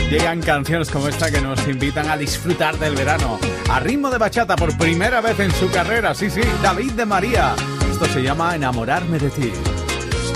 llegan canciones como esta que nos invitan a disfrutar del verano. A ritmo de bachata por primera vez en su carrera. Sí, David de María. Esto se llama Enamorarme de ti.